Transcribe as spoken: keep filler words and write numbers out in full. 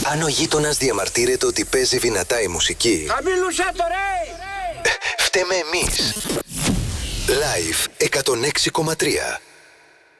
Αν ο γείτονας διαμαρτύρεται ότι παίζει δυνατά η μουσική, χαμήλωσέ το ρε! φταίμε εμείς. Live εκατόν έξι κόμμα τρία.